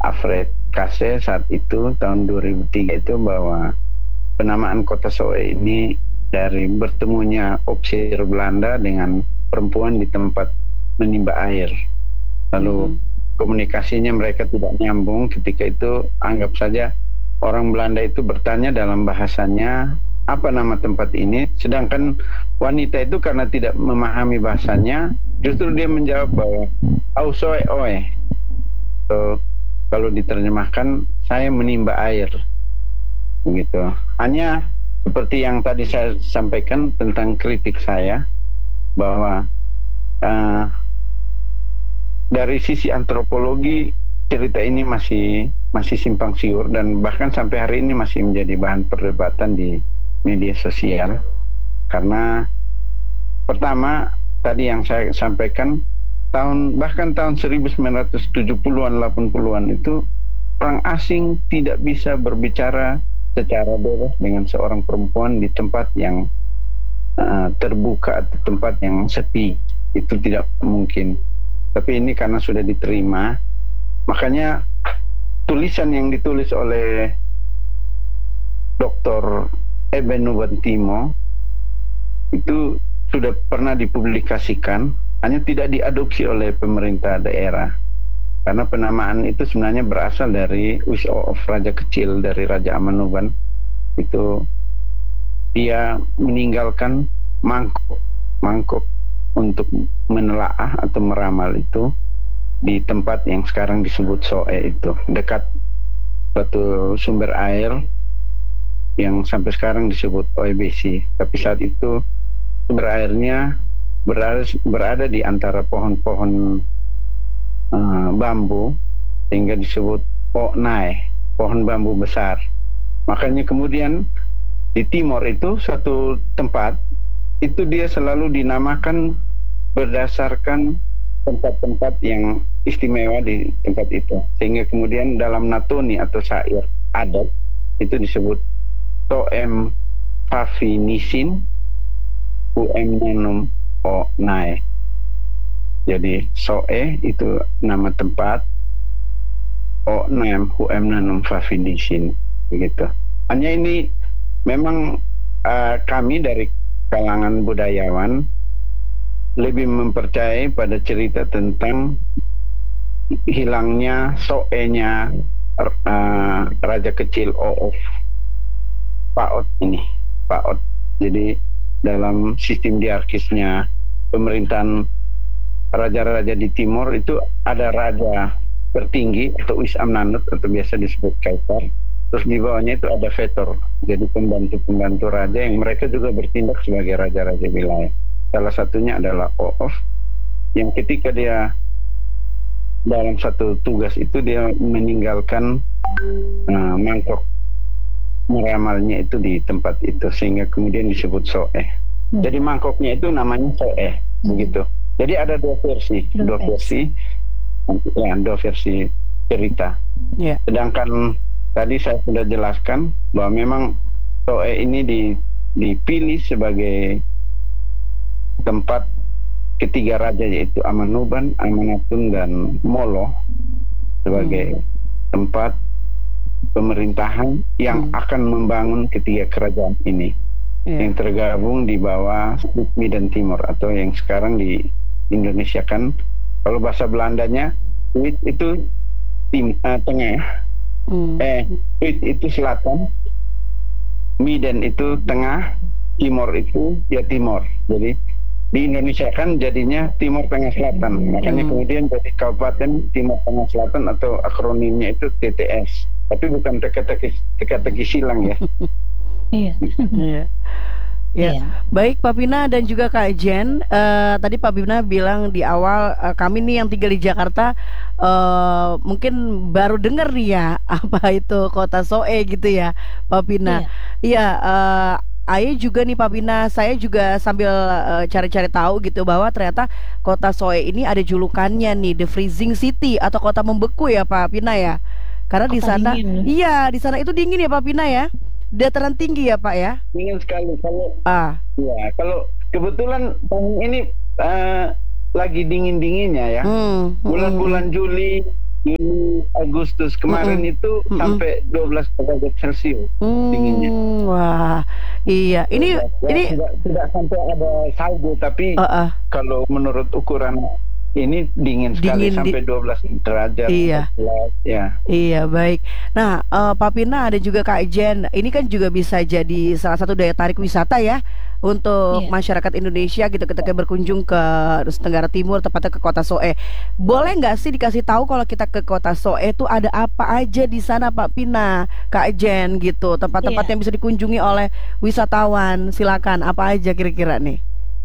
Alfred Kase saat itu tahun 2003 itu bahwa penamaan kota Soe ini dari bertemunya opsir Belanda dengan perempuan di tempat menimba air. Lalu komunikasinya mereka tidak nyambung. Ketika itu anggap saja orang Belanda itu bertanya dalam bahasanya apa nama tempat ini, sedangkan wanita itu karena tidak memahami bahasanya justru dia menjawab bahwa au soe oe. So, kalau diterjemahkan saya menimba air begitu. Hanya seperti yang tadi saya sampaikan tentang kritik saya bahwa dari sisi antropologi cerita ini masih simpang siur dan bahkan sampai hari ini masih menjadi bahan perdebatan di media sosial. Karena pertama tadi yang saya sampaikan bahkan tahun 1970-an 80-an itu orang asing tidak bisa berbicara secara bebas dengan seorang perempuan di tempat yang terbuka atau tempat yang sepi. Itu tidak mungkin. Tapi ini karena sudah diterima, makanya tulisan yang ditulis oleh Dr. Eben Nubantimo itu sudah pernah dipublikasikan, hanya tidak diadopsi oleh pemerintah daerah. Karena penamaan itu sebenarnya berasal dari Wish of Raja Kecil, dari Raja Amanuban. Itu dia meninggalkan mangkok untuk menelaah atau meramal itu di tempat yang sekarang disebut Soe itu, dekat suatu sumber air yang sampai sekarang disebut OEBC. Tapi saat itu sumber airnya berada di antara pohon-pohon bambu, sehingga disebut Oknai, pohon bambu besar. Makanya kemudian di timur itu suatu tempat itu dia selalu dinamakan berdasarkan tempat-tempat yang istimewa di tempat itu, sehingga kemudian dalam natoni atau syair adat itu disebut Toem Favinisin Uem Nanum Oknai. Jadi Soe itu nama tempat, Oknam Huem Nanum Favinisin, begitu. Hanya ini memang kami dari kalangan budayawan lebih mempercayai pada cerita tentang hilangnya Soe-nya Raja Kecil of Paot ini, Paot. Jadi dalam sistem diarkisnya pemerintahan raja-raja di timur itu ada raja tertinggi atau Wisamnanut atau biasa disebut kaisar. Terus di bawahnya itu ada vetor, jadi pembantu-pembantu raja yang mereka juga bertindak sebagai raja-raja wilayah. Salah satunya adalah Oof, yang ketika dia dalam satu tugas itu dia meninggalkan mangkok meramalnya itu di tempat itu, sehingga kemudian disebut Soe. Jadi mangkoknya itu namanya Soe, begitu. Jadi ada dua versi cerita. Sedangkan tadi saya sudah jelaskan bahwa memang Soe ini dipilih sebagai tempat ketiga raja, yaitu Amanuban, Amanatun, dan Molo, sebagai tempat pemerintahan yang akan membangun ketiga kerajaan ini, yang tergabung di bawah Bukmi dan Timur, atau yang sekarang di Indonesia kan kalau bahasa Belandanya Tweed itu tengah, Tweed itu selatan, Miden itu tengah, Timor itu ya timur. Jadi di Indonesia kan jadinya Timur Tengah Selatan, makanya kemudian jadi Kabupaten Timur Tengah Selatan atau akronimnya itu TTS. Tapi bukan teka-teki silang ya. Iya. Ya, baik Pak Pina dan juga Kak Jen. Tadi Pak Pina bilang di awal kami nih yang tinggal di Jakarta mungkin baru dengar nih ya apa itu kota Soe gitu ya, Pak Pina. Iya, Aye juga nih Pak Pina, saya juga sambil cari-cari tahu gitu bahwa ternyata kota Soe ini ada julukannya nih, The Freezing City atau kota membeku ya Pak Pina ya. Karena di sana, di sana itu dingin ya Pak Pina ya. Dataran tinggi ya Pak ya? Dingin sekali. Kalau kebetulan tahun ini lagi dingin-dinginnya ya. Bulan-bulan Juli, Agustus kemarin itu sampai 12 derajat Celcius dinginnya. Wah, iya. Ini tidak sampai ada salju, tapi kalau menurut ukuran ini dingin sekali sampai 12 derajat. Iya. 14, ya. Iya, baik. Nah, Pak Pina dan juga Kak Jen, ini kan juga bisa jadi salah satu daya tarik wisata ya untuk masyarakat Indonesia gitu ketika berkunjung ke Nusa Tenggara Timur, tepatnya ke Kota Soe. Boleh nggak sih dikasih tahu kalau kita ke Kota Soe itu ada apa aja di sana, Pak Pina, Kak Jen gitu, tempat-tempat yang bisa dikunjungi oleh wisatawan. Silakan, apa aja kira-kira nih?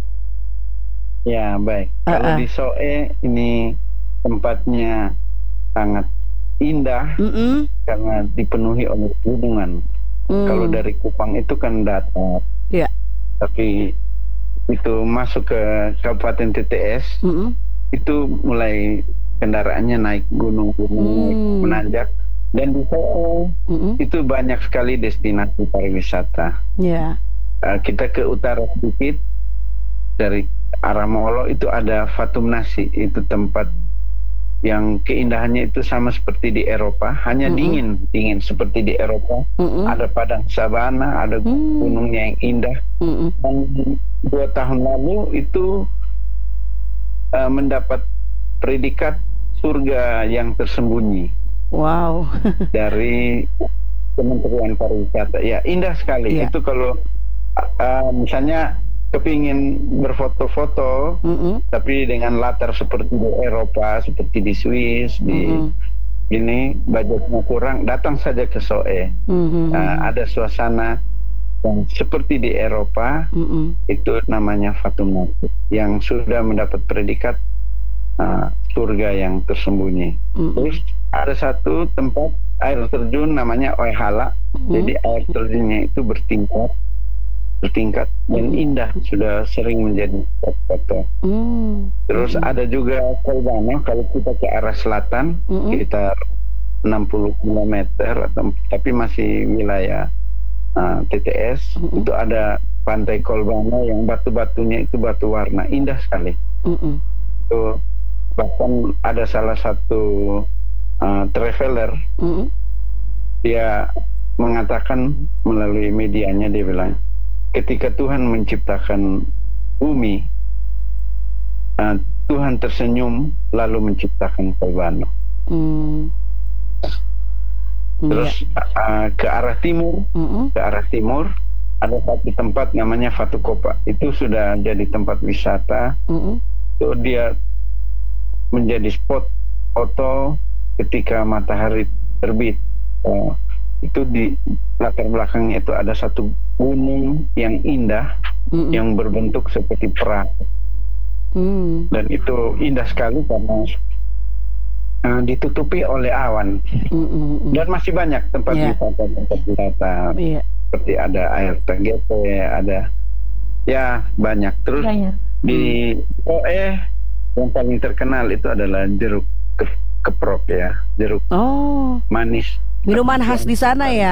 Ya, baik. Kalau di Soe ini tempatnya sangat indah karena dipenuhi oleh gunungan. Kalau dari Kupang itu kan datar. Yeah. Tapi itu masuk ke Kabupaten TTS, itu mulai kendaraannya naik gunung-gunung, naik menanjak. Dan di Soe itu banyak sekali destinasi pariwisata. Yeah. Kita ke utara sedikit, dari arah Molo itu ada Fatum Nasi, itu tempat yang keindahannya itu sama seperti di Eropa, hanya dingin seperti di Eropa. Ada padang sabana, ada gunungnya yang indah. Dan 2 tahun lalu itu mendapat predikat surga yang tersembunyi. Wow. Dari Kementerian Pariwisata. Ya, indah sekali. Itu kalau misalnya kepingin berfoto-foto, tapi dengan latar seperti di Eropa, seperti di Swiss, di ini budgetnya kurang, datang saja ke Soe. Ada suasana yang seperti di Eropa, itu namanya Fatum Nasi, yang sudah mendapat predikat surga yang tersembunyi. Terus ada satu tempat air terjun namanya Oehala, jadi air terjunnya itu bertingkat dan indah, sudah sering menjadi foto. Terus ada juga Kolbano, kalau kita ke arah selatan sekitar 60 km tapi masih wilayah TTS. Itu ada pantai Kolbano yang batu-batunya itu batu warna, indah sekali. Itu bahkan ada salah satu traveler, dia mengatakan melalui medianya, dia bilang ketika Tuhan menciptakan bumi, Tuhan tersenyum lalu menciptakan Kolbano. Terus ke arah timur, ada satu tempat namanya Fatu Kopa. Itu sudah jadi tempat wisata. Itu dia menjadi spot foto ketika matahari terbit. Itu di latar belakangnya itu ada satu gunung yang indah, yang berbentuk seperti perahu. Dan itu indah sekali karena ditutupi oleh awan. Dan masih banyak tempat wisata, seperti ada air tergete, ada banyak. Terus di Soe yang paling terkenal itu adalah jeruk keprok, jeruk manis. Minuman khas di sana ya.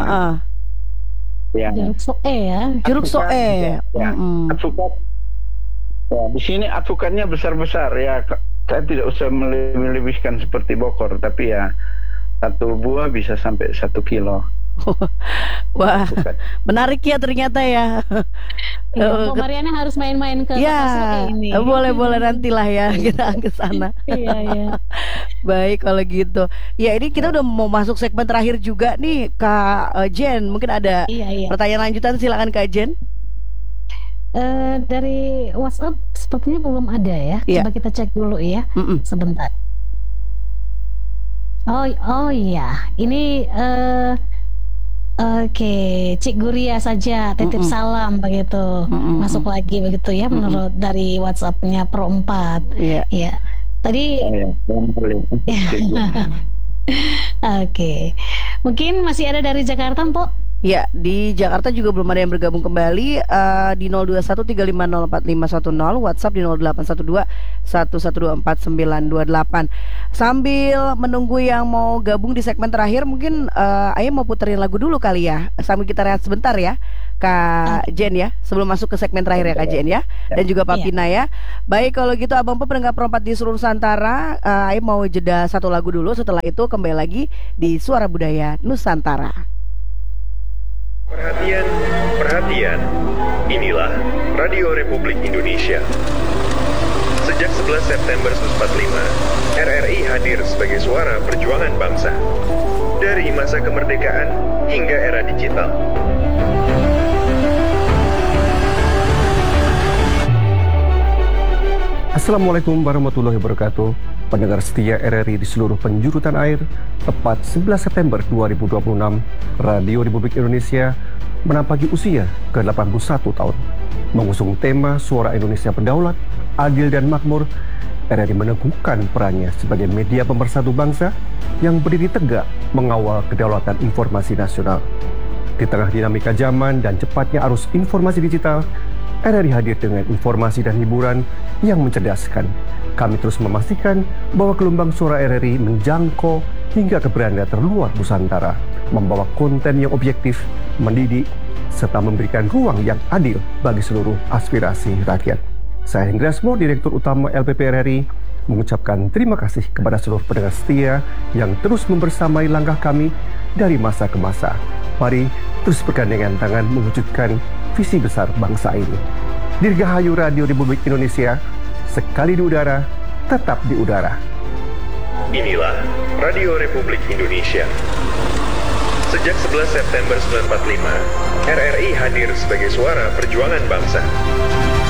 Jeruk Soe ya. Jeruk Soe. Advokat. Di sini advokatnya besar-besar ya. Saya tidak usah melebihkan seperti Bogor, tapi ya satu buah bisa sampai 1 kilo. Wah, menarik ya ternyata ya. Mariana harus main-main ke Soe ini. Boleh nantilah ya kita ke sana. Baik kalau gitu. Ya, ini kita udah mau masuk segmen terakhir juga nih, Kak Jen. Mungkin ada pertanyaan lanjutan, silakan Kak Jen. Dari WhatsApp sepertinya belum ada ya. Coba kita cek dulu ya. Sebentar. Oh iya, ini oke, Cik Guria saja titip salam begitu. Masuk lagi begitu ya, menurut dari WhatsApp-nya Pro 4. Ya. Tadi oke. Mungkin masih ada dari Jakarta, Mpok? Ya, di Jakarta juga belum ada yang bergabung kembali. Di 0213504510, WhatsApp di 081211249928. Sambil menunggu yang mau gabung di segmen terakhir, mungkin Ayah mau puterin lagu dulu kali ya, sambil kita rehat sebentar ya, Kak Jen ya, sebelum masuk ke segmen terakhir ya Kak Jen ya, dan juga Pak Pina ya. Baik, kalau gitu Abang pendengar perempat di seluruh Nusantara, Ayo mau jeda satu lagu dulu, setelah itu kembali lagi di Suara Budaya Nusantara. Perhatian, perhatian. Inilah Radio Republik Indonesia. Sejak 11 September 1945, RRI hadir sebagai suara perjuangan bangsa. Dari masa kemerdekaan hingga era digital. Assalamualaikum warahmatullahi wabarakatuh. Pendengar setia RRI di seluruh penjuru tanah air, tepat 11 September 2026, Radio Republik Indonesia menampaki usia ke-81 tahun. Mengusung tema Suara Indonesia Berdaulat, Adil dan Makmur, RRI meneguhkan perannya sebagai media pemersatu bangsa yang berdiri tegak mengawal kedaulatan informasi nasional. Di tengah dinamika zaman dan cepatnya arus informasi digital, RRI hadir dengan informasi dan hiburan yang mencerdaskan. Kami terus memastikan bahwa gelombang suara RRI menjangkau hingga ke beranda terluar Nusantara, membawa konten yang objektif, mendidik, serta memberikan ruang yang adil bagi seluruh aspirasi rakyat. Saya Hendriasmo, Direktur Utama LPP RRI, mengucapkan terima kasih kepada seluruh pendengar setia yang terus membersamai langkah kami dari masa ke masa. Mari terus bergandengan tangan mewujudkan visi besar bangsa ini. Dirgahayu Radio Republik Indonesia, sekali di udara, tetap di udara. Inilah Radio Republik Indonesia. Sejak 11 September 1945, RRI hadir sebagai suara perjuangan bangsa.